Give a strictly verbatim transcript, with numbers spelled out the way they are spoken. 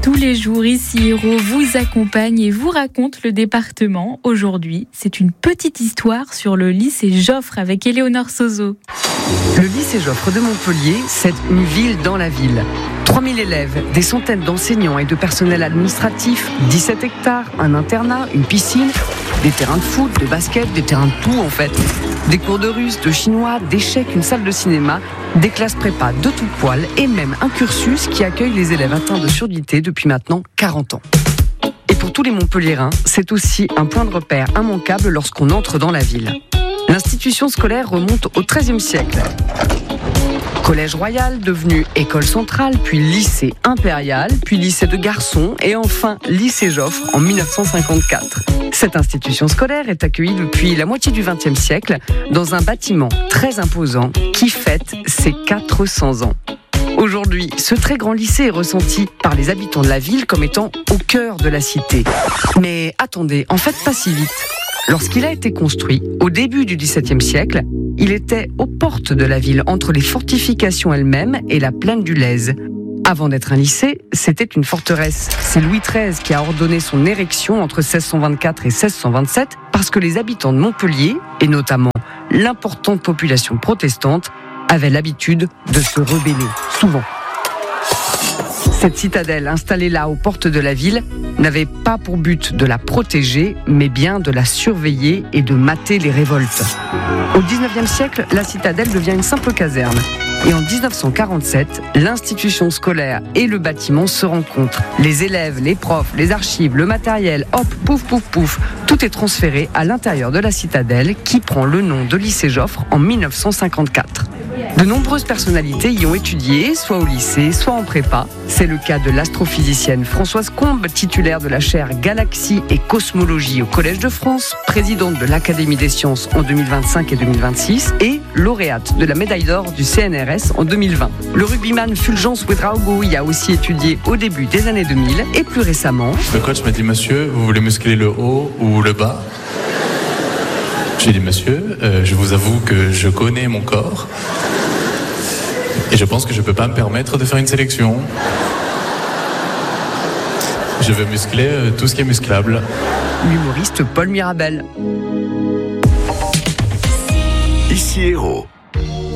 Tous les jours, ici Héros vous accompagne et vous raconte le département. Aujourd'hui, c'est une petite histoire sur le lycée Joffre avec Éléonore Sozo. Le lycée Joffre de Montpellier, c'est une ville dans la ville. trois mille élèves, des centaines d'enseignants et de personnel administratif, dix-sept hectares, un internat, une piscine, des terrains de foot, de basket, des terrains de tout en fait. Des cours de russe, de chinois, d'échecs, une salle de cinéma, des classes prépa de tout poil et même un cursus qui accueille les élèves atteints de surdité depuis maintenant quarante ans. Et pour tous les Montpelliérains, c'est aussi un point de repère immanquable lorsqu'on entre dans la ville. L'institution scolaire remonte au treizième siècle. Collège royal, devenu école centrale, puis lycée impérial, puis lycée de garçons et enfin lycée Joffre en mille neuf cent cinquante-quatre. Cette institution scolaire est accueillie depuis la moitié du vingtième siècle dans un bâtiment très imposant qui fête ses quatre cents ans. Aujourd'hui, ce très grand lycée est ressenti par les habitants de la ville comme étant au cœur de la cité. Mais attendez, en fait pas si vite. Lorsqu'il a été construit, au début du dix-septième siècle, il était aux portes de la ville, entre les fortifications elles-mêmes et la plaine du Lez. Avant d'être un lycée, c'était une forteresse. C'est Louis treize qui a ordonné son érection entre seize cent vingt-quatre et seize cent vingt-sept parce que les habitants de Montpellier, et notamment l'importante population protestante, avaient l'habitude de se rebeller, souvent. Cette citadelle, installée là aux portes de la ville, n'avait pas pour but de la protéger, mais bien de la surveiller et de mater les révoltes. Au dix-neuvième siècle, la citadelle devient une simple caserne. Et en dix-neuf cent quarante-sept, l'institution scolaire et le bâtiment se rencontrent. Les élèves, les profs, les archives, le matériel, hop, pouf, pouf, pouf, tout est transféré à l'intérieur de la citadelle qui prend le nom de lycée Joffre en mille neuf cent cinquante-quatre. De nombreuses personnalités y ont étudié, soit au lycée, soit en prépa. C'est le cas de l'astrophysicienne Françoise Combe, titulaire de la chaire Galaxie et Cosmologie au Collège de France, présidente de l'Académie des sciences en deux mille vingt-cinq et deux mille vingt-six et lauréate de la médaille d'or du C N R S en deux mille vingt. Le rugbyman Fulgence Ouedraogo y a aussi étudié au début des années deux mille et plus récemment. Le coach m'a dit « Monsieur, vous voulez muscler le haut ou le bas ?» J'ai dit « Monsieur, euh, je vous avoue que je connais mon corps. Et je pense que je ne peux pas me permettre de faire une sélection. Je veux muscler euh, tout ce qui est musclable. » L'humoriste Paul Mirabel. Ici Héros.